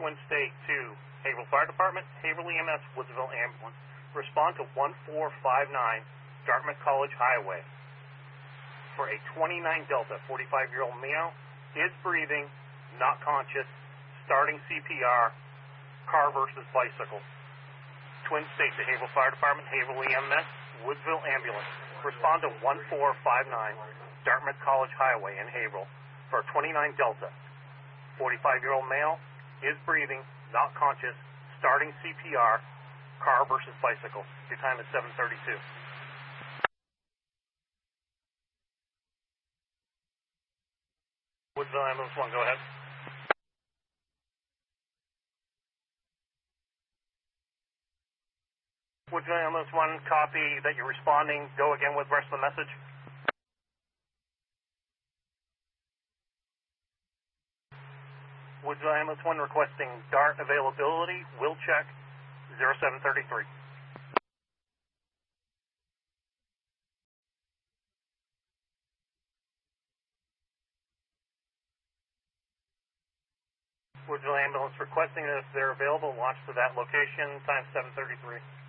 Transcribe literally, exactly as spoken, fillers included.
Twin State to Haverhill Fire Department, Haverhill E M S, Woodsville Ambulance. Respond to one four five nine Dartmouth College Highway for a twenty-nine Delta, forty-five-year-old male, is breathing, not conscious, starting C P R, car versus bicycle. Twin State to Haverhill Fire Department, Haverhill E M S, Woodsville Ambulance. Respond to one four five nine Dartmouth College Highway in Haverhill for a twenty-nine Delta, forty-five-year-old male, is breathing, not conscious, starting C P R, car versus bicycle. Your time is seven thirty-two. Woodsville Ambulance one, go ahead. Woodsville Ambulance one, copy that you're responding. Go again with the rest of the message. Woodsville Ambulance one requesting DART availability. Will check zero seven thirty-three. Woodsville Ambulance requesting that if they're available, launch to that location. Time seven thirty-three.